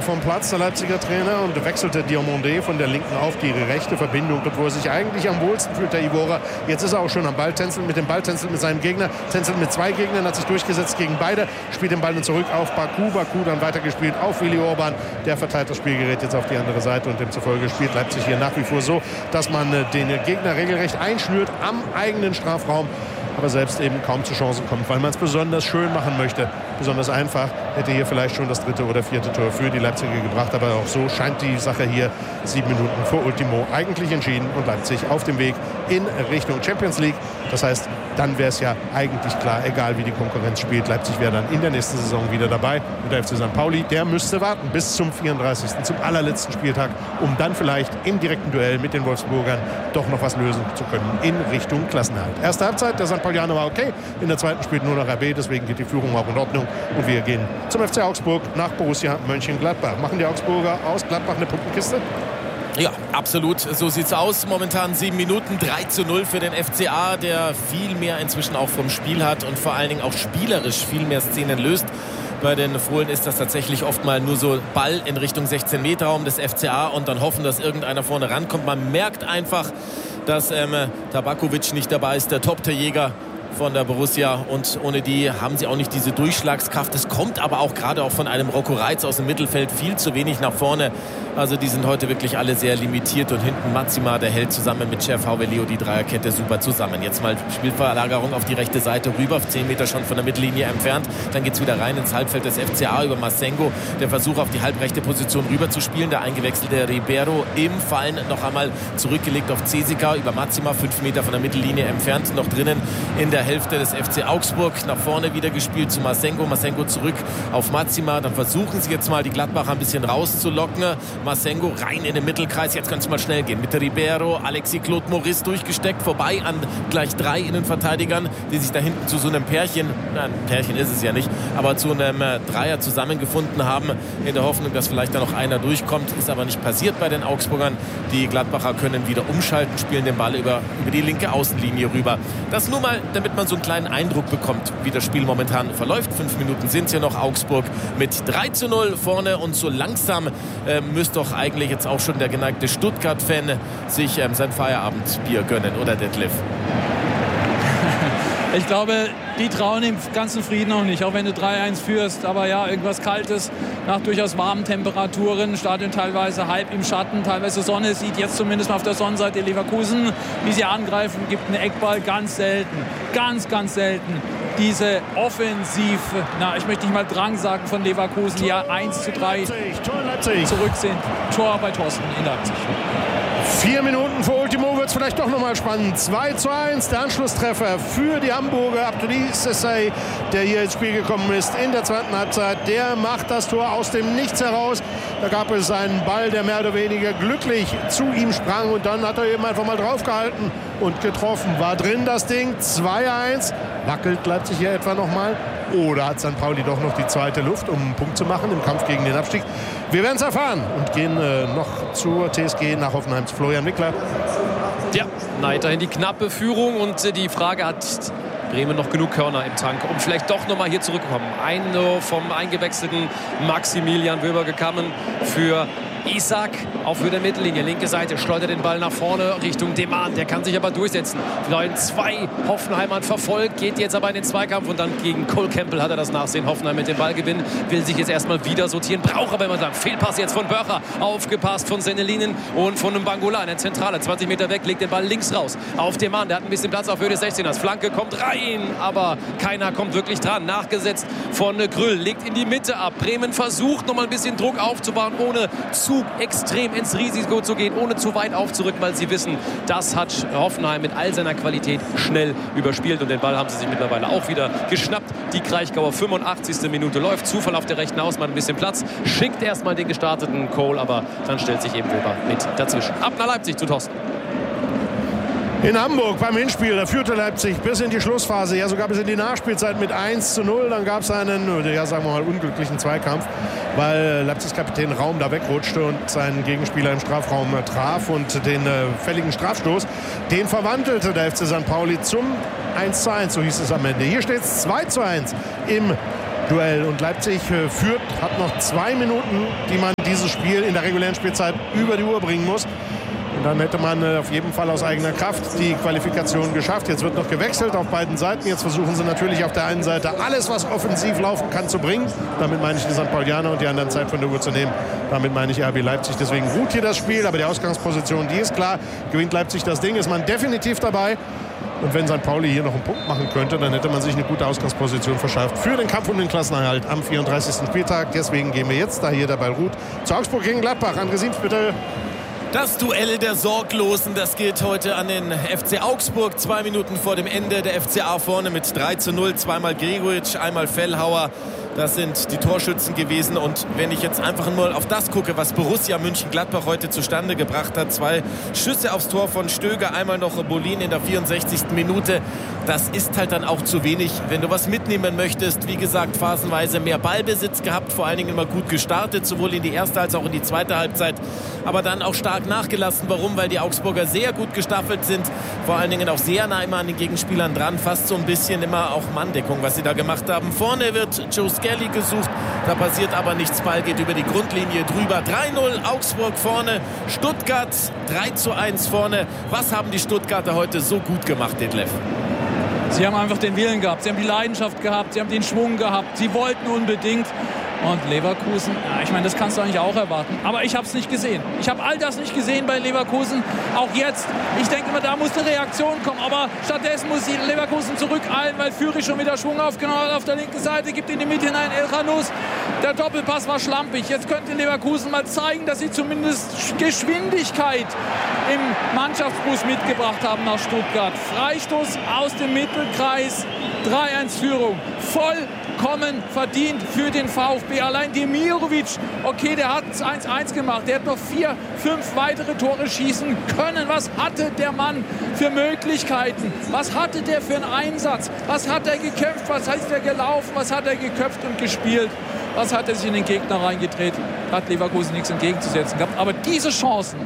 vom Platz, der Leipziger Trainer, und wechselte Diomandé von der linken auf die rechte Verbindung, dort wo er sich eigentlich am wohlsten fühlt, der Ivora. Jetzt ist er auch schon am Ball, tänzelt mit dem Ball, tänzelt mit seinem Gegner, tänzelt mit zwei Gegnern, hat sich durchgesetzt gegen beide, spielt den Ball dann zurück auf Baku dann weitergespielt auf Willi Orban. Der verteilt das Spielgerät jetzt auf die andere Seite und demzufolge spielt Leipzig hier nach wie vor so, dass man den Gegner regelrecht einschnürt am eigenen Strafraum, aber selbst eben kaum zu Chancen kommt, weil man es besonders schön machen möchte, besonders einfach. Hätte hier vielleicht schon das 3. oder 4. Tor für die Leipziger gebracht, aber auch so scheint die Sache hier 7 Minuten vor Ultimo eigentlich entschieden und Leipzig auf dem Weg in Richtung Champions League. Das heißt, dann wäre es ja eigentlich klar, egal wie die Konkurrenz spielt, Leipzig wäre dann in der nächsten Saison wieder dabei. Und der FC St. Pauli, der müsste warten bis zum 34., zum allerletzten Spieltag, um dann vielleicht im direkten Duell mit den Wolfsburgern doch noch was lösen zu können in Richtung Klassenerhalt. Erste Halbzeit, der St. Paulianer war okay, in der zweiten spielt nur noch RB, deswegen geht die Führung auch in Ordnung und wir gehen zum FC Augsburg nach Borussia Mönchengladbach. Machen die Augsburger aus Gladbach eine Puppenkiste? Ja, absolut. So sieht's aus. Momentan 7 Minuten, 3:0 für den FCA, der viel mehr inzwischen auch vom Spiel hat und vor allen Dingen auch spielerisch viel mehr Szenen löst. Bei den Fohlen ist das tatsächlich oft mal nur so Ball in Richtung 16-Meter-Raum des FCA und dann hoffen, dass irgendeiner vorne rankommt. Man merkt einfach, dass Tabakovic nicht dabei ist, der Top-Torjäger von der Borussia, und ohne die haben sie auch nicht diese Durchschlagskraft. Es kommt aber auch gerade auch von einem Rocco Reitz aus dem Mittelfeld viel zu wenig nach vorne. Also die sind heute wirklich alle sehr limitiert und hinten Matsima, der hält zusammen mit Chef Leo die Dreierkette super zusammen. Jetzt mal Spielverlagerung auf die rechte Seite rüber, 10 Meter schon von der Mittellinie entfernt. Dann geht es wieder rein ins Halbfeld des FCA über Masengo. Der Versuch auf die halbrechte Position rüber zu spielen. Der eingewechselte Ribeiro im Fallen noch einmal zurückgelegt auf Cesika über Matsima, 5 Meter von der Mittellinie entfernt, noch drinnen in der Hälfte des FC Augsburg. Nach vorne wieder gespielt zu Masengo. Masengo zurück auf Matsima. Dann versuchen sie jetzt mal die Gladbacher ein bisschen rauszulocken. Masengo rein in den Mittelkreis. Jetzt kann es mal schnell gehen. Mit der Ribeiro, Alexis Claude Maurice durchgesteckt. Vorbei an gleich 3 Innenverteidigern, die sich da hinten zu so einem Pärchen, nein, Pärchen ist es ja nicht, aber zu einem Dreier zusammengefunden haben, in der Hoffnung, dass vielleicht da noch einer durchkommt. Ist aber nicht passiert bei den Augsburgern. Die Gladbacher können wieder umschalten, spielen den Ball über die linke Außenlinie rüber. Das nur mal, damit man so einen kleinen Eindruck bekommt, wie das Spiel momentan verläuft. 5 Minuten sind es ja noch. Augsburg mit 3:0 vorne und so langsam müsste doch eigentlich jetzt auch schon der geneigte Stuttgart-Fan sich sein Feierabendbier gönnen, oder Detlef? Ich glaube, die trauen im ganzen Frieden noch nicht, auch wenn du 3-1 führst. Aber ja, irgendwas Kaltes nach durchaus warmen Temperaturen. Stadion teilweise halb im Schatten, teilweise Sonne. Sieht jetzt zumindest mal auf der Sonnenseite Leverkusen, wie sie angreifen. Gibt einen Eckball, ganz selten. Ganz, ganz selten. Diese Offensiv, ich möchte nicht mal Drang sagen von Leverkusen, die ja 1:3 zurück sind. Tor bei Thorsten in Leipzig. 4 Minuten vor Ultimo wird es vielleicht doch nochmal spannend. 2:1, der Anschlusstreffer für die Hamburger. Abdullah Sessay, der hier ins Spiel gekommen ist in der zweiten Halbzeit, der macht das Tor aus dem Nichts heraus. Da gab es einen Ball, der mehr oder weniger glücklich zu ihm sprang und dann hat er eben einfach mal draufgehalten und getroffen. War drin das Ding, 2:1. Wackelt Leipzig hier etwa nochmal? Oder hat St. Pauli doch noch die zweite Luft, um einen Punkt zu machen im Kampf gegen den Abstieg? Wir werden es erfahren und gehen noch zur TSG nach Hoffenheim zu Florian Wickler. Ja, weiterhin die knappe Führung und die Frage, hat Bremen noch genug Körner im Tank, um vielleicht doch nochmal hier zurückzukommen. Vom eingewechselten Maximilian Wöber gekommen für Isak auf Höhe der Mittellinie. Linke Seite schleudert den Ball nach vorne Richtung Deman. Der kann sich aber durchsetzen. Vielleicht 2 Hoffenheimern verfolgt, geht jetzt aber in den Zweikampf und dann gegen Cole Campbell hat er das Nachsehen. Hoffenheim mit dem Ballgewinn, will sich jetzt erstmal wieder sortieren, braucht aber immer sagen. Fehlpass jetzt von Börcher, aufgepasst von Sennelinen und von Mbangula in der Zentrale. 20 Meter weg, legt den Ball links raus auf Deman. Der hat ein bisschen Platz auf Höhe des 16ers. Flanke kommt rein, aber keiner kommt wirklich dran. Nachgesetzt von Grüll, legt in die Mitte ab. Bremen versucht nochmal ein bisschen Druck aufzubauen, ohne zu extrem ins Risiko zu gehen, ohne zu weit aufzurücken, weil sie wissen, das hat Hoffenheim mit all seiner Qualität schnell überspielt und den Ball haben sie sich mittlerweile auch wieder geschnappt. Die Kraichgauer, 85. Minute läuft, Zufall auf der rechten Außenbahn, ein bisschen Platz, schickt erstmal den gestarteten Cole, aber dann stellt sich eben Weber mit dazwischen. Ab nach Leipzig zu Thorsten. In Hamburg beim Hinspiel, da führte Leipzig bis in die Schlussphase, ja sogar bis in die Nachspielzeit mit 1:0. Dann gab es einen, ja sagen wir mal, unglücklichen Zweikampf, weil Leipzigs Kapitän Raum da wegrutschte und seinen Gegenspieler im Strafraum traf und den fälligen Strafstoß, den verwandelte der FC St. Pauli zum 1:1, so hieß es am Ende. Hier steht es 2:1 im Duell und Leipzig führt, hat noch 2 Minuten, die man dieses Spiel in der regulären Spielzeit über die Uhr bringen muss. Und dann hätte man auf jeden Fall aus eigener Kraft die Qualifikation geschafft. Jetzt wird noch gewechselt auf beiden Seiten. Jetzt versuchen sie natürlich auf der einen Seite alles, was offensiv laufen kann, zu bringen. Damit meine ich die St. Paulianer und die anderen Zeit von der Uhr zu nehmen. Damit meine ich RB Leipzig. Deswegen ruht hier das Spiel. Aber die Ausgangsposition, die ist klar. Gewinnt Leipzig das Ding, ist man definitiv dabei. Und wenn St. Pauli hier noch einen Punkt machen könnte, dann hätte man sich eine gute Ausgangsposition verschafft für den Kampf um den Klassenerhalt am 34. Spieltag. Deswegen gehen wir jetzt, da hier der Ball ruht, zu Augsburg gegen Gladbach. André Sims, bitte. Das Duell der Sorglosen, das geht heute an den FC Augsburg. 2 Minuten vor dem Ende, der FCA vorne mit 3:0. Zweimal Gregoritsch, einmal Fellhauer. Das sind die Torschützen gewesen. Und wenn ich jetzt einfach mal auf das gucke, was Borussia Mönchengladbach heute zustande gebracht hat. 2 Schüsse aufs Tor von Stöger, einmal noch Bolin in der 64. Minute. Das ist halt dann auch zu wenig, wenn du was mitnehmen möchtest. Wie gesagt, phasenweise mehr Ballbesitz gehabt, vor allen Dingen immer gut gestartet, sowohl in die erste als auch in die zweite Halbzeit. Aber dann auch stark nachgelassen. Warum? Weil die Augsburger sehr gut gestaffelt sind. Vor allen Dingen auch sehr nah immer an den Gegenspielern dran. Fast so ein bisschen immer auch Manndeckung, was sie da gemacht haben. Vorne wird Joe Skelly gesucht. Da passiert aber nichts. Ball geht über die Grundlinie drüber. 3:0 Augsburg vorne. Stuttgart 3:1 vorne. Was haben die Stuttgarter heute so gut gemacht, Detlef? Sie haben einfach den Willen gehabt. Sie haben die Leidenschaft gehabt. Sie haben den Schwung gehabt. Sie wollten unbedingt. Und Leverkusen, ja, ich meine, das kannst du eigentlich auch erwarten. Aber ich habe es nicht gesehen. Ich habe all das nicht gesehen bei Leverkusen. Auch jetzt. Ich denke immer, da muss eine Reaktion kommen. Aber stattdessen muss Leverkusen zurückeilen, weil Führig schon wieder Schwung aufgenommen hat auf der linken Seite. Gibt in die Mitte hinein El Khanous. Der Doppelpass war schlampig. Jetzt könnte Leverkusen mal zeigen, dass sie zumindest Geschwindigkeit im Mannschaftsbus mitgebracht haben nach Stuttgart. Freistoß aus dem Mittelkreis. 3:1 Führung. Vollkommen verdient für den VfB. Allein Demirovic, okay, der hat 1:1 gemacht. Der hat noch 4, 5 weitere Tore schießen können. Was hatte der Mann für Möglichkeiten? Was hatte der für einen Einsatz? Was hat er gekämpft? Was ist er gelaufen? Was hat er geköpft und gespielt? Was hat er sich in den Gegner reingedreht? Hat Leverkusen nichts entgegenzusetzen gehabt. Aber diese Chancen,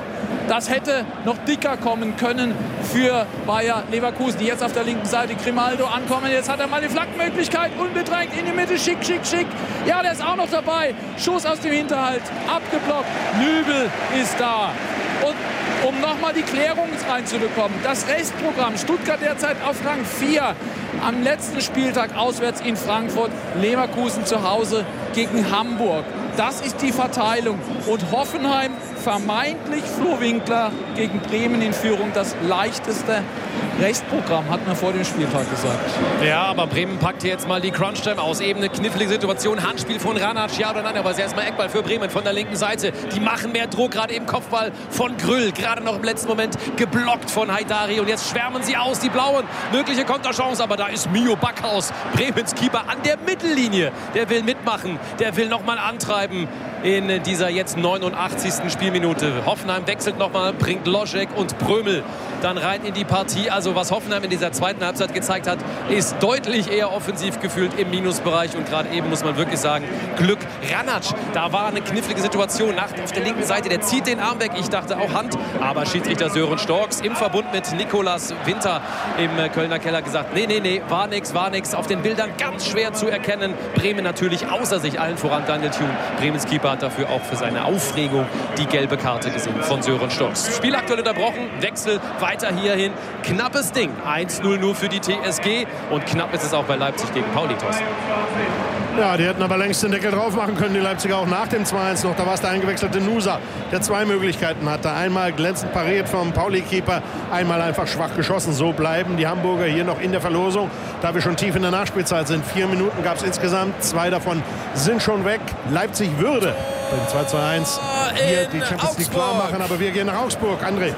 das hätte noch dicker kommen können für Bayer Leverkusen, die jetzt auf der linken Seite Grimaldo ankommen. Jetzt hat er mal die Flankenmöglichkeit, unbedrängt in die Mitte, schick. Ja, der ist auch noch dabei. Schuss aus dem Hinterhalt, abgeblockt. Nübel ist da. Und um nochmal die Klärung reinzubekommen, das Restprogramm, Stuttgart derzeit auf Rang 4, am letzten Spieltag auswärts in Frankfurt, Leverkusen zu Hause gegen Hamburg. Das ist die Verteilung. Und Hoffenheim vermeintlich Flo Winkler gegen Bremen in Führung. Das leichteste Restprogramm, hat man vor dem Spieltag gesagt. Ja, aber Bremen packt hier jetzt mal die Crunch-Time aus. Eben eine knifflige Situation. Handspiel von Ranac, ja oder nein, aber es ist erstmal Eckball für Bremen von der linken Seite. Die machen mehr Druck, gerade im Kopfball von Grüll. Gerade noch im letzten Moment geblockt von Haidari. Und jetzt schwärmen sie aus, die Blauen. Mögliche Konterchance, aber da ist Mio Backhaus, Bremens Keeper, an der Mittellinie. Der will mitmachen, der will nochmal antreiben in dieser jetzt 89. Spielminute. Hoffenheim wechselt nochmal, bringt Loschek und Prömel dann rein in die Partie. Also was Hoffenheim in dieser zweiten Halbzeit gezeigt hat, ist deutlich eher offensiv gefühlt im Minusbereich. Und gerade eben muss man wirklich sagen, Glück. Ranac, da war eine knifflige Situation auf der linken Seite. Der zieht den Arm weg. Ich dachte auch Hand. Aber Schiedsrichter Sören Storks im Verbund mit Nikolas Winter im Kölner Keller gesagt, nee, war nix. Auf den Bildern ganz schwer zu erkennen. Bremen natürlich außer sich, allen voran Daniel Thune. Bremens Keeper hat dafür auch für seine Aufregung die gelbe Karte gesehen von Sören Storks. Spiel aktuell unterbrochen. Wechsel weiter hierhin. Knappes Ding. 1:0 nur für die TSG. Und knapp ist es auch bei Leipzig gegen Pauli, Thorsten. Ja, die hätten aber längst den Deckel drauf machen können, die Leipziger auch nach dem 2:1 noch. Da war es der eingewechselte Nusa, der 2 Möglichkeiten hatte. Einmal glänzend pariert vom Pauli-Keeper, einmal einfach schwach geschossen. So bleiben die Hamburger hier noch in der Verlosung, da wir schon tief in der Nachspielzeit sind. 4 Minuten gab es insgesamt, 2 davon sind schon weg. Leipzig würde beim 2:1 hier die Champions League klar machen, aber wir gehen nach Augsburg. André.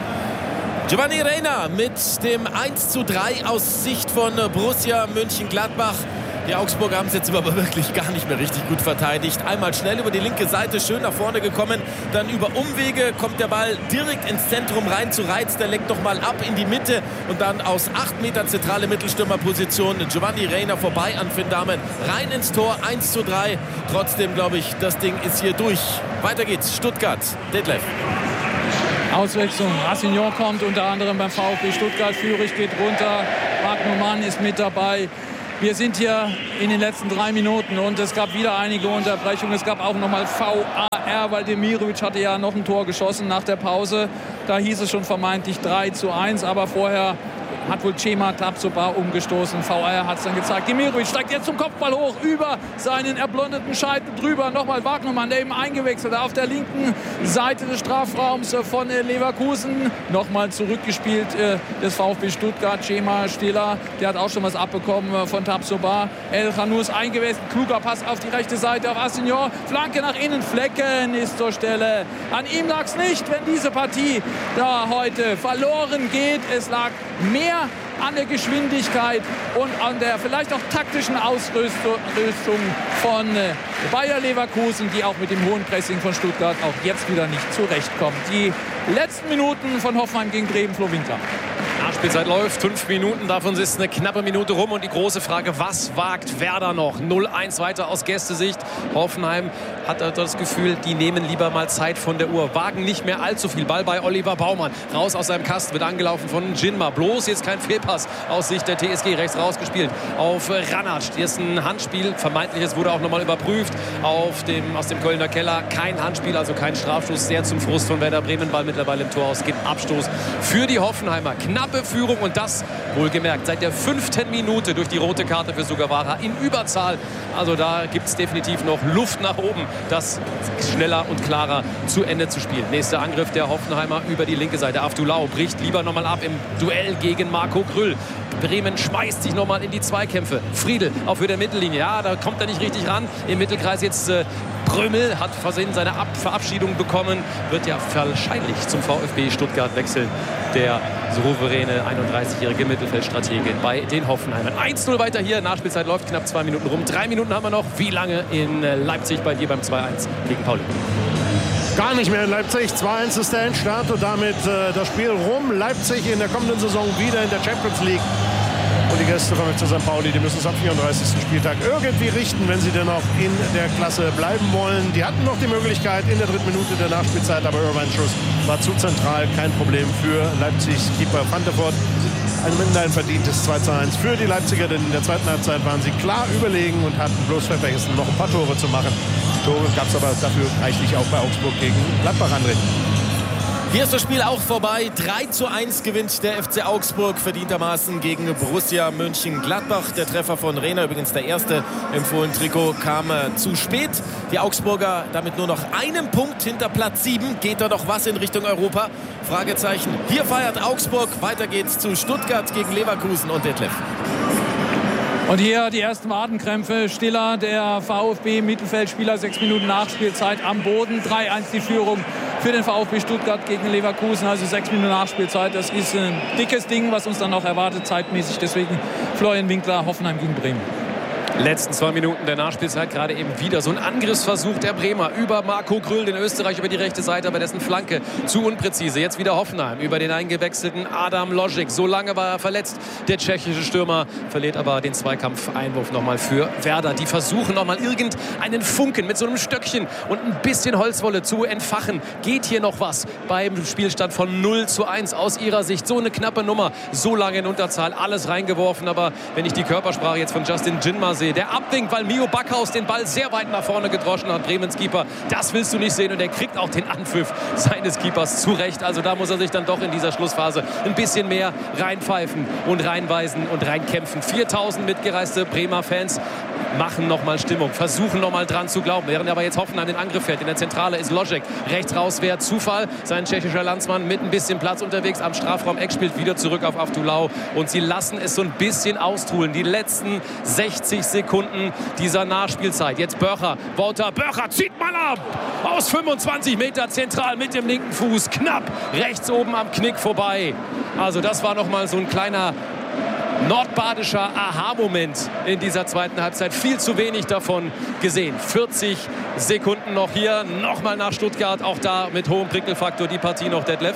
Giovanni Reina mit dem 1:3 aus Sicht von Borussia Mönchengladbach. Die Augsburger haben es jetzt aber wirklich gar nicht mehr richtig gut verteidigt. Einmal schnell über die linke Seite, schön nach vorne gekommen. Dann über Umwege kommt der Ball direkt ins Zentrum rein zu Reitz. Der leckt noch mal ab in die Mitte. Und dann aus 8 Meter zentrale Mittelstürmerposition Giovanni Reina vorbei an Finn Dahmen. Rein ins Tor, 1:3. Trotzdem glaube ich, das Ding ist hier durch. Weiter geht's, Stuttgart, Detlef. Auswechslung. Rassignon kommt unter anderem beim VfB Stuttgart. Führig geht runter. Wagnumann ist mit dabei. Wir sind hier in den letzten 3 Minuten und es gab wieder einige Unterbrechungen. Es gab auch nochmal VAR Waldemirovic hatte ja noch ein Tor geschossen nach der Pause. Da hieß es schon vermeintlich 3:1, aber vorher hat wohl Cema Tapsoba umgestoßen. VR hat es dann gezeigt. Demirovic steigt jetzt zum Kopfball hoch, über seinen erblondeten Scheitel drüber. Nochmal Wagnermann, der eben eingewechselt auf der linken Seite des Strafraums von Leverkusen. Nochmal zurückgespielt des VfB Stuttgart. Cema Stiller, der hat auch schon was abbekommen von Tapsoba. El Khanous eingewechselt. Kluger Pass auf die rechte Seite auf Assignon. Flanke nach innen. Flecken ist zur Stelle. An ihm lag es nicht, wenn diese Partie da heute verloren geht. Es lag mehr an der Geschwindigkeit und an der vielleicht auch taktischen Ausrüstung von Bayer Leverkusen, die auch mit dem hohen Pressing von Stuttgart auch jetzt wieder nicht zurechtkommt. Die letzten Minuten von Hoffenheim gegen Bremen, Flo Winkler. Nachspielzeit läuft, 5 Minuten, davon ist eine knappe Minute rum und die große Frage, was wagt Werder noch? 0:1 weiter aus Gästesicht. Hoffenheim hat das Gefühl, die nehmen lieber mal Zeit von der Uhr, wagen nicht mehr allzu viel. Ball bei Oliver Baumann, raus aus seinem Kasten, wird angelaufen von Jinma. Bloß jetzt kein Fehlpass aus Sicht der TSG, rechts rausgespielt auf Ranac. Hier ist ein Handspiel, vermeintliches wurde auch nochmal überprüft aus dem Kölner Keller. Kein Handspiel, also kein Strafstoß, sehr zum Frust von Werder Bremen. Ball mittlerweile im Tor aus, gibt Abstoß für die Hoffenheimer. Knappe Führung und das wohlgemerkt seit der 5. Minute durch die rote Karte für Sugawara in Überzahl. Also da gibt es definitiv noch Luft nach oben, das schneller und klarer zu Ende zu spielen. Nächster Angriff der Hoffenheimer über die linke Seite. Avdulau bricht lieber nochmal ab im Duell gegen Marco Grüll. Bremen schmeißt sich nochmal in die Zweikämpfe. Friedel auf Höhe der Mittellinie. Ja, da kommt er nicht richtig ran. Im Mittelkreis jetzt Prömel hat versehen seine Verabschiedung bekommen. Wird ja wahrscheinlich zum VfB Stuttgart wechseln. Der souveräne 31-jährige Mittelfeldstratege bei den Hoffenheimern. 1:0 weiter hier. Nachspielzeit läuft knapp 2 Minuten rum. 3 Minuten haben wir noch. Wie lange in Leipzig bei dir beim 2:1 gegen Pauli? Gar nicht mehr in Leipzig. 2:1 ist der Endstart und damit das Spiel rum. Leipzig in der kommenden Saison wieder in der Champions League. Und die Gäste von FC St. Pauli, die müssen es am 34. Spieltag irgendwie richten, wenn sie denn auch in der Klasse bleiben wollen. Die hatten noch die Möglichkeit in der 3. Minute der Nachspielzeit, aber Irvine Schuss war zu zentral. Kein Problem für Leipzigs Keeper Van der Voort. Ein verdientes 2:1 für die Leipziger, denn in der zweiten Halbzeit waren sie klar überlegen und hatten bloß vergessen, noch ein paar Tore zu machen. Tore gab es aber dafür reichlich auch bei Augsburg gegen Gladbach, André. Hier ist das Spiel auch vorbei. 3:1 gewinnt der FC Augsburg verdientermaßen gegen Borussia Mönchengladbach. Der Treffer von Rehner, übrigens der erste im Fohlen-Trikot, kam zu spät. Die Augsburger damit nur noch einen Punkt hinter Platz 7. Geht da noch was in Richtung Europa? Fragezeichen. Hier feiert Augsburg. Weiter geht's zu Stuttgart gegen Leverkusen und Detlef. Und hier die ersten Wadenkrämpfe. Stiller, der VfB-Mittelfeldspieler, 6 Minuten Nachspielzeit am Boden. 3:1 die Führung für den VfB Stuttgart gegen Leverkusen. Also 6 Minuten Nachspielzeit. Das ist ein dickes Ding, was uns dann noch erwartet zeitmäßig. Deswegen Florian Winkler, Hoffenheim gegen Bremen. Letzten 2 Minuten der Nachspielzeit, gerade eben wieder so ein Angriffsversuch der Bremer über Marco Grüll, den Österreicher, über die rechte Seite, aber dessen Flanke zu unpräzise. Jetzt wieder Hoffenheim über den eingewechselten Adam Logic. So lange war er verletzt, der tschechische Stürmer, verliert aber den Zweikampf-Einwurf nochmal für Werder. Die versuchen nochmal irgendeinen Funken mit so einem Stöckchen und ein bisschen Holzwolle zu entfachen. Geht hier noch was beim Spielstand von 0:1 aus ihrer Sicht? So eine knappe Nummer, so lange in Unterzahl, alles reingeworfen. Aber wenn ich die Körpersprache jetzt von Justin Jinma sehe, der abwinkt, weil Mio Backhaus den Ball sehr weit nach vorne gedroschen hat, Bremens Keeper, das willst du nicht sehen, und er kriegt auch den Anpfiff seines Keepers zurecht. Also da muss er sich dann doch in dieser Schlussphase ein bisschen mehr reinpfeifen und reinweisen und reinkämpfen. 4.000 mitgereiste Bremer Fans machen nochmal Stimmung, versuchen nochmal dran zu glauben, während aber jetzt Hoffenheim den Angriff fährt. In der Zentrale ist Logic, rechts raus wäre Zufall, sein tschechischer Landsmann mit ein bisschen Platz unterwegs am Strafraum-Eck, spielt wieder zurück auf Avdulau und sie lassen es so ein bisschen austruhen. Die letzten 60 Sekunden dieser Nachspielzeit. Jetzt Börcher, Wouter Börcher zieht mal ab aus 25 Meter zentral mit dem linken Fuß, knapp rechts oben am Knick vorbei. Also das war nochmal so ein kleiner nordbadischer Aha-Moment in dieser zweiten Halbzeit. Viel zu wenig davon gesehen. 40 Sekunden noch hier. Nochmal nach Stuttgart. Auch da mit hohem Prickelfaktor die Partie noch, Detlef.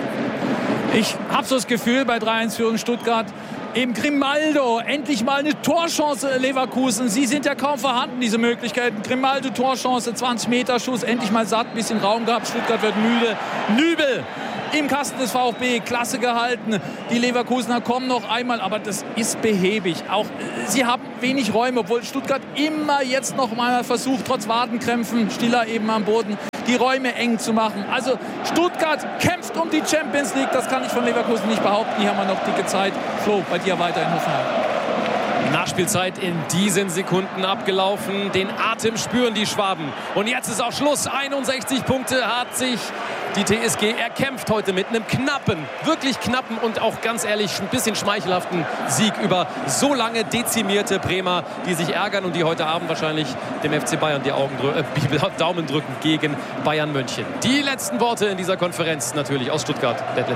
Ich habe so das Gefühl, bei 3:1 Führung Stuttgart, eben Grimaldo, endlich mal eine Torchance Leverkusen. Sie sind ja kaum vorhanden, diese Möglichkeiten. Grimaldo, Torchance, 20-Meter-Schuss, endlich mal satt, ein bisschen Raum gehabt. Stuttgart wird müde. Nübel im Kasten des VfB, klasse gehalten. Die Leverkusener kommen noch einmal, aber das ist behäbig. Auch sie haben wenig Räume, obwohl Stuttgart immer jetzt noch mal versucht, trotz Wadenkrämpfen, Stiller eben am Boden, die Räume eng zu machen. Also Stuttgart kämpft um die Champions League. Das kann ich von Leverkusen nicht behaupten. Hier haben wir noch dicke Zeit. Flo, bei dir weiter in Hoffenheim. Nachspielzeit in diesen Sekunden abgelaufen. Den Atem spüren die Schwaben. Und jetzt ist auch Schluss. 61 Punkte hat sich die TSG erkämpft heute mit einem knappen, wirklich knappen und auch ganz ehrlich ein bisschen schmeichelhaften Sieg über so lange dezimierte Bremer, die sich ärgern und die heute Abend wahrscheinlich dem FC Bayern die Daumen drücken gegen Bayern München. Die letzten Worte in dieser Konferenz natürlich aus Stuttgart. Detlef.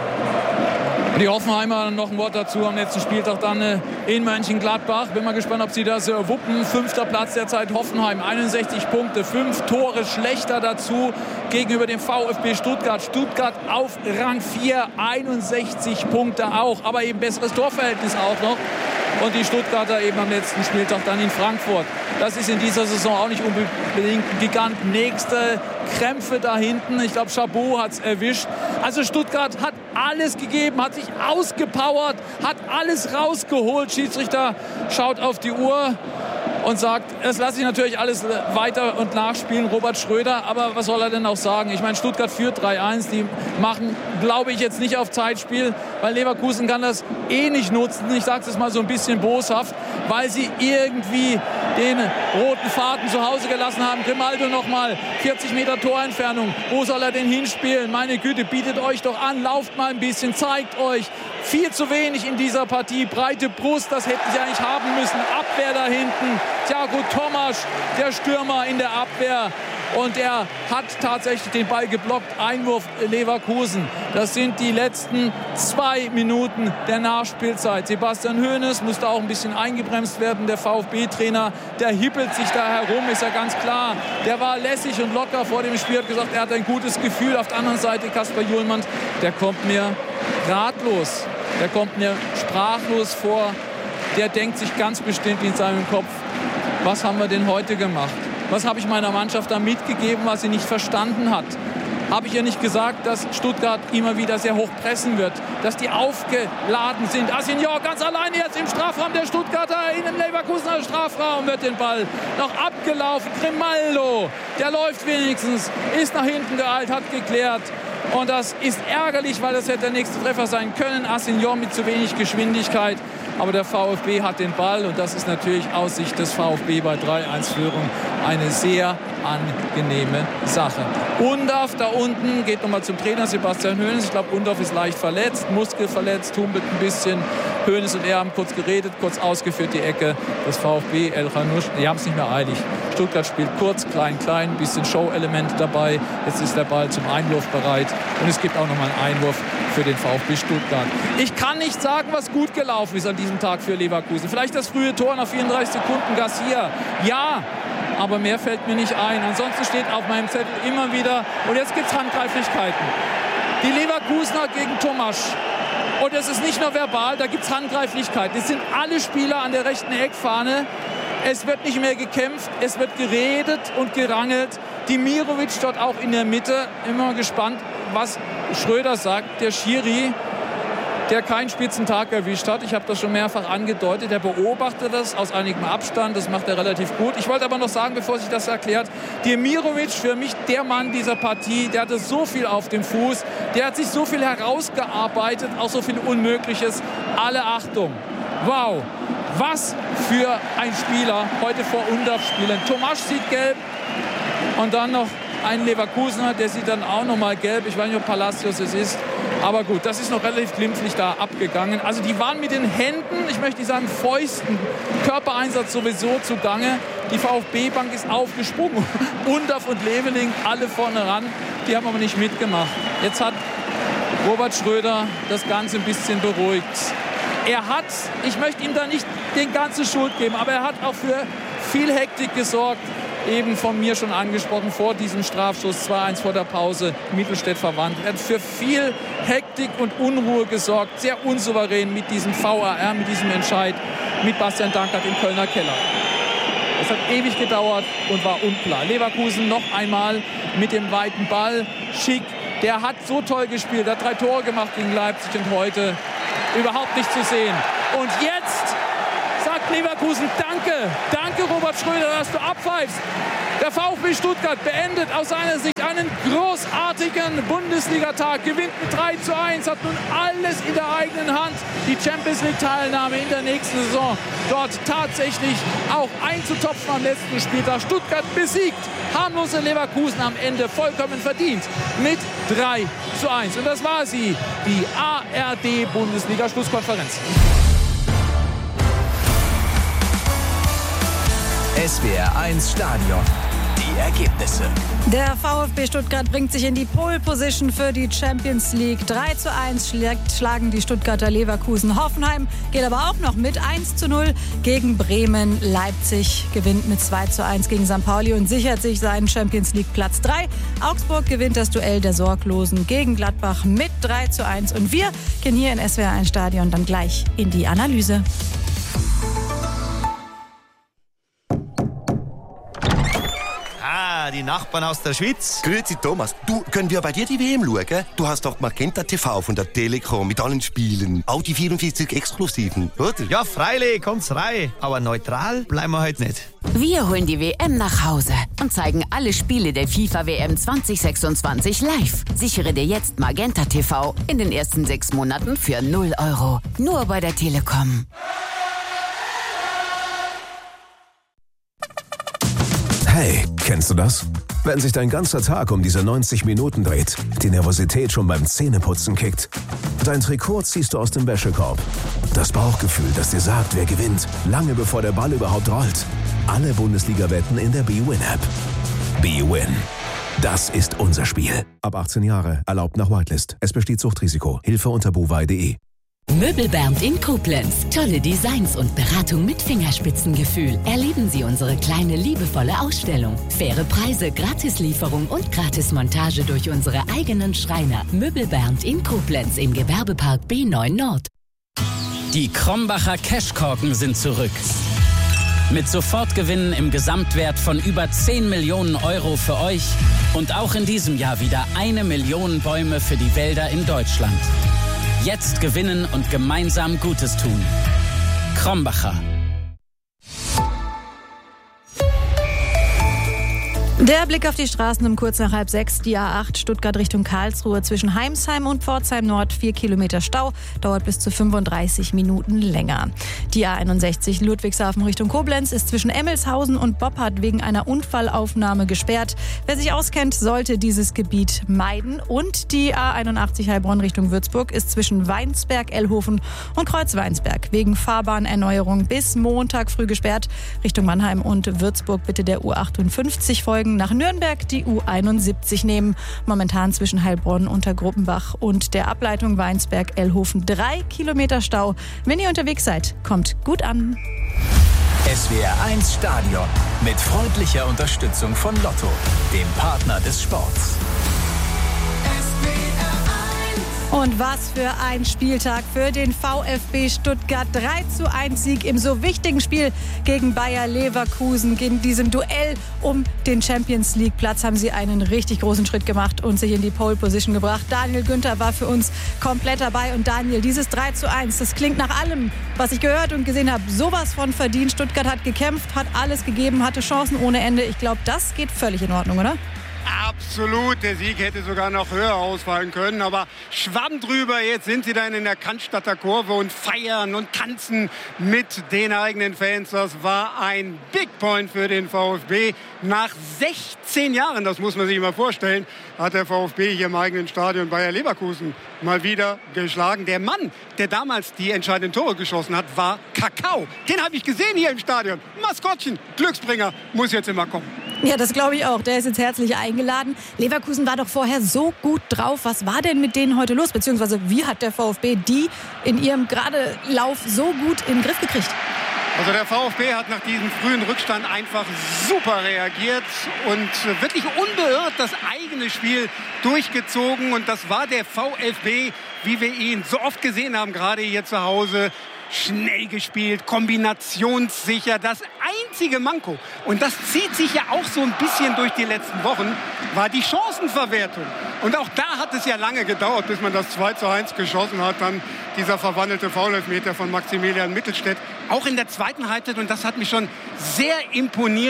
Die Hoffenheimer noch ein Wort dazu am letzten Spieltag dann in Mönchengladbach. Bin mal gespannt, ob sie das wuppen. 5. Platz derzeit Hoffenheim, 61 Punkte, 5 Tore schlechter dazu gegenüber dem VfB Stuttgart. Stuttgart auf Rang 4, 61 Punkte auch, aber eben besseres Torverhältnis auch noch. Und die Stuttgarter eben am letzten Spieltag dann in Frankfurt. Das ist in dieser Saison auch nicht unbedingt ein Gigant. Nächste Krämpfe da hinten. Ich glaube, Chabot hat es erwischt. Also Stuttgart hat alles gegeben, hat sich ausgepowert, hat alles rausgeholt. Schiedsrichter schaut auf die Uhr und sagt, das lasse ich natürlich alles weiter und nachspielen, Robert Schröder. Aber was soll er denn auch sagen? Ich meine, Stuttgart führt 3-1. Die machen, glaube ich, jetzt nicht auf Zeitspiel, weil Leverkusen kann das eh nicht nutzen. Ich sage es mal so ein bisschen boshaft, weil sie irgendwie den roten Faden zu Hause gelassen haben. Grimaldo nochmal, 40 Meter Torentfernung. Wo soll er denn hinspielen? Meine Güte, bietet euch doch an, lauft mal ein bisschen, zeigt euch. Viel zu wenig in dieser Partie. Breite Brust, das hätten sie eigentlich haben müssen. Abwehr da hinten. Thiago Tomasch, der Stürmer in der Abwehr. Und er hat tatsächlich den Ball geblockt. Einwurf Leverkusen. Das sind die letzten 2 Minuten der Nachspielzeit. Sebastian Hoeneß musste auch ein bisschen eingebremst werden. Der VfB-Trainer, der hippelt sich da herum, ist ja ganz klar. Der war lässig und locker vor dem Spiel, hat gesagt, er hat ein gutes Gefühl. Auf der anderen Seite Kasper Hjulmand, der kommt mir ratlos, der kommt mir sprachlos vor. Der denkt sich ganz bestimmt in seinem Kopf, was haben wir denn heute gemacht? Was habe ich meiner Mannschaft da mitgegeben, was sie nicht verstanden hat? Habe ich ja nicht gesagt, dass Stuttgart immer wieder sehr hoch pressen wird, dass die aufgeladen sind. Asenjo ganz alleine jetzt im Strafraum der Stuttgarter, in dem Leverkusener Strafraum wird den Ball noch abgelaufen. Grimaldo, der läuft wenigstens, ist nach hinten geeilt, hat geklärt. Und das ist ärgerlich, weil das hätte der nächste Treffer sein können. Asenjo mit zu wenig Geschwindigkeit. Aber der VfB hat den Ball und das ist natürlich aus Sicht des VfB bei 3-1-Führung eine sehr angenehme Sache. Undav da unten geht nochmal zum Trainer Sebastian Hoeneß. Ich glaube, Undav ist leicht verletzt, muskelverletzt, humpelt ein bisschen. Hoeneß und er haben kurz geredet, kurz ausgeführt die Ecke. Das VfB, El Khanouch, die haben es nicht mehr eilig. Stuttgart spielt kurz, klein, ein bisschen Show-Element dabei. Jetzt ist der Ball zum Einwurf bereit und es gibt auch nochmal einen Einwurf für den VfB Stuttgart. Ich kann nicht sagen, was gut gelaufen ist an diesem Tag für Leverkusen. Vielleicht das frühe Tor nach 34 Sekunden, Garcia. Ja, aber mehr fällt mir nicht ein. Ansonsten steht auf meinem Zettel immer wieder, und jetzt gibt es Handgreiflichkeiten. Die Leverkusener gegen Tomasch. Und es ist nicht nur verbal, da gibt es Handgreiflichkeiten. Es sind alle Spieler an der rechten Eckfahne. Es wird nicht mehr gekämpft, es wird geredet und gerangelt. Dimirovic dort auch in der Mitte. Immer gespannt, was Schröder sagt. Der Schiri, der keinen Spitzentag erwischt hat. Ich habe das schon mehrfach angedeutet. Der beobachtet das aus einigem Abstand. Das macht er relativ gut. Ich wollte aber noch sagen, bevor sich das erklärt, Dimirovic für mich der Mann dieser Partie. Der hatte so viel auf dem Fuß. Der hat sich so viel herausgearbeitet. Auch so viel Unmögliches. Alle Achtung. Wow. Was für ein Spieler heute vor Undav spielen. Tomasch sieht gelb. Und dann noch ein Leverkusener, der sieht dann auch noch mal gelb. Ich weiß nicht, ob Palacios es ist. Aber gut, das ist noch relativ glimpflich da abgegangen. Also die waren mit den Händen, ich möchte nicht sagen Fäusten, Körpereinsatz sowieso zugange. Die VfB-Bank ist aufgesprungen. Undav und Leveling alle vorne ran. Die haben aber nicht mitgemacht. Jetzt hat Robert Schröder das Ganze ein bisschen beruhigt. Er hat, ich möchte ihm da nicht den ganzen Schuld geben, aber er hat auch für viel Hektik gesorgt. Eben von mir schon angesprochen, vor diesem Strafschuss 2-1 vor der Pause, Mittelstädt verwandelt. Er hat für viel Hektik und Unruhe gesorgt, sehr unsouverän mit diesem VAR, mit diesem Entscheid, mit Bastian Dankert im Kölner Keller. Es hat ewig gedauert und war unklar. Leverkusen noch einmal mit dem weiten Ball. Schick, der hat so toll gespielt, hat 3 Tore gemacht gegen Leipzig und heute überhaupt nicht zu sehen. Und jetzt sagt Leverkusen, danke Robert Schröder, dass du abpfeifst. Der VfB Stuttgart beendet aus seiner Sicht heutigen Bundesliga-Tag, gewinnt mit 3:1, hat nun alles in der eigenen Hand, die Champions-League-Teilnahme in der nächsten Saison dort tatsächlich auch einzutopfen am letzten Spieltag. Stuttgart besiegt harmlose Leverkusen am Ende vollkommen verdient mit 3:1. Und das war sie, die ARD-Bundesliga-Schlusskonferenz. SWR 1 Stadion. Die Ergebnisse. Der VfB Stuttgart bringt sich in die Pole Position für die Champions League. 3:1 schlagen die Stuttgarter Leverkusen. Hoffenheim geht aber auch noch mit 1:0 gegen Bremen. Leipzig gewinnt mit 2:1 gegen St. Pauli und sichert sich seinen Champions League Platz 3. Augsburg gewinnt das Duell der Sorglosen gegen Gladbach mit 3:1. Und wir gehen hier in SWR 1 Stadion dann gleich in die Analyse. Die Nachbarn aus der Schweiz. Grüezi Thomas, du, können wir bei dir die WM schauen? Du hast doch Magenta TV von der Telekom mit allen Spielen. Auch die 44 Exklusiven, oder? Ja, freilich, kommt's rein. Aber neutral bleiben wir heute nicht. Wir holen die WM nach Hause und zeigen alle Spiele der FIFA-WM 2026 live. Sichere dir jetzt Magenta TV in den ersten 6 Monaten für 0 €. Nur bei der Telekom. Hey, kennst du das? Wenn sich dein ganzer Tag um diese 90 Minuten dreht, die Nervosität schon beim Zähneputzen kickt. Dein Trikot ziehst du aus dem Wäschekorb. Das Bauchgefühl, das dir sagt, wer gewinnt, lange bevor der Ball überhaupt rollt. Alle Bundesliga-Wetten in der BWin-App. BWin. Das ist unser Spiel. Ab 18 Jahre, erlaubt nach Whitelist. Es besteht Suchtrisiko. Hilfe unter bovai.de. Möbelbernd in Koblenz. Tolle Designs und Beratung mit Fingerspitzengefühl. Erleben Sie unsere kleine, liebevolle Ausstellung. Faire Preise, Gratislieferung und Gratismontage durch unsere eigenen Schreiner. Möbelbernd in Koblenz im Gewerbepark B9 Nord. Die Krombacher Cashkorken sind zurück. Mit Sofortgewinnen im Gesamtwert von über 10 Millionen € für euch und auch in diesem Jahr wieder 1 Million Bäume für die Wälder in Deutschland. Jetzt gewinnen und gemeinsam Gutes tun. Krombacher. Der Blick auf die Straßen um kurz nach 5:30. Die A8 Stuttgart Richtung Karlsruhe zwischen Heimsheim und Pforzheim Nord. 4 Kilometer Stau, dauert bis zu 35 Minuten länger. Die A61 Ludwigshafen Richtung Koblenz ist zwischen Emmelshausen und Boppard wegen einer Unfallaufnahme gesperrt. Wer sich auskennt, sollte dieses Gebiet meiden. Und die A81 Heilbronn Richtung Würzburg ist zwischen Weinsberg, Ellhofen und Kreuzweinsberg wegen Fahrbahnerneuerung bis Montag früh gesperrt. Richtung Mannheim und Würzburg bitte der U58 folgen. Nach Nürnberg die U71 nehmen. Momentan zwischen Heilbronn, Untergruppenbach und der Ableitung Weinsberg-Ellhofen 3 Kilometer Stau. Wenn ihr unterwegs seid, kommt gut an. SWR 1 Stadion mit freundlicher Unterstützung von Lotto, dem Partner des Sports. Und was für ein Spieltag für den VfB Stuttgart. 3:1 Sieg im so wichtigen Spiel gegen Bayer Leverkusen. In diesem Duell um den Champions League Platz haben sie einen richtig großen Schritt gemacht und sich in die Pole Position gebracht. Daniel Günther war für uns komplett dabei. Und Daniel, dieses 3:1, das klingt nach allem, was ich gehört und gesehen habe, sowas von verdient. Stuttgart hat gekämpft, hat alles gegeben, hatte Chancen ohne Ende. Ich glaube, das geht völlig in Ordnung, oder? Absolut, der Sieg hätte sogar noch höher ausfallen können, aber schwamm drüber, jetzt sind sie dann in der Cannstatter Kurve und feiern und tanzen mit den eigenen Fans. Das war ein Big Point für den VfB. Nach 16 Jahren, das muss man sich mal vorstellen, hat der VfB hier im eigenen Stadion Bayer Leverkusen mal wieder geschlagen. Der Mann, der damals die entscheidenden Tore geschossen hat, war Kakao. Den habe ich gesehen hier im Stadion. Maskottchen, Glücksbringer, muss jetzt immer kommen. Ja, das glaube ich auch. Der ist jetzt herzlich eingeladen. Leverkusen war doch vorher so gut drauf. Was war denn mit denen heute los? Beziehungsweise wie hat der VfB die in ihrem Gradelauf so gut in den Griff gekriegt? Also der VfB hat nach diesem frühen Rückstand einfach super reagiert und wirklich unbeirrt das eigene Spiel durchgezogen. Und das war der VfB, wie wir ihn so oft gesehen haben, gerade hier zu Hause. Schnell gespielt, kombinationssicher. Das einzige Manko, und das zieht sich ja auch so ein bisschen durch die letzten Wochen, war die Chancenverwertung. Und auch da hat es ja lange gedauert, bis man das 2:1 geschossen hat. Dann dieser verwandelte Foulelfmeter von Maximilian Mittelstädt. Auch in der zweiten Halbzeit, und das hat mich schon sehr imponiert,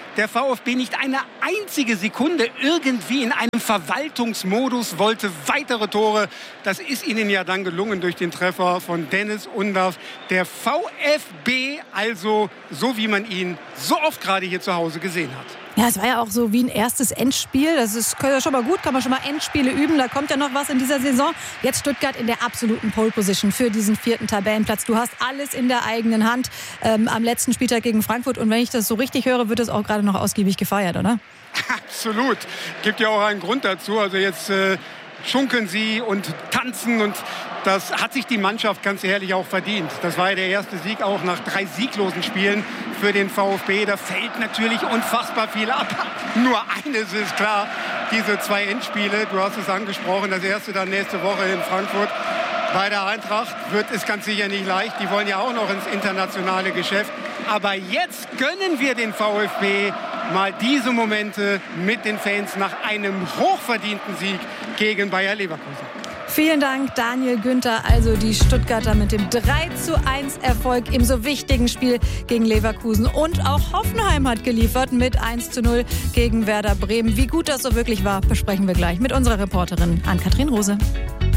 der VfB nicht eine einzige Sekunde irgendwie in einem Verwaltungsmodus, wollte weitere Tore. Das ist ihnen ja dann gelungen durch den Treffer von Dennis Undav. Der VfB also so, wie man ihn so oft gerade hier zu Hause gesehen hat. Ja, es war ja auch so wie ein erstes Endspiel. Das ist ja schon mal gut, kann man schon mal Endspiele üben. Da kommt ja noch was in dieser Saison. Jetzt Stuttgart in der absoluten Pole-Position für diesen 4. Tabellenplatz. Du hast alles in der eigenen Hand am letzten Spieltag gegen Frankfurt. Und wenn ich das so richtig höre, wird das auch gerade noch ausgiebig gefeiert, oder? Absolut. Gibt ja auch einen Grund dazu. Also jetzt schunkeln sie und tanzen und das hat sich die Mannschaft ganz ehrlich auch verdient. Das war ja der erste Sieg auch nach 3 sieglosen Spielen für den VfB. Da fällt natürlich unfassbar viel ab. Nur eines ist klar, diese 2 Endspiele, du hast es angesprochen, das erste dann nächste Woche in Frankfurt. Bei der Eintracht wird es ganz sicher nicht leicht. Die wollen ja auch noch ins internationale Geschäft. Aber jetzt gönnen wir den VfB mal diese Momente mit den Fans nach einem hochverdienten Sieg gegen Bayer Leverkusen. Vielen Dank, Daniel Günther. Also die Stuttgarter mit dem 3:1 Erfolg im so wichtigen Spiel gegen Leverkusen. Und auch Hoffenheim hat geliefert mit 1:0 gegen Werder Bremen. Wie gut das so wirklich war, besprechen wir gleich mit unserer Reporterin Ann-Kathrin Rose.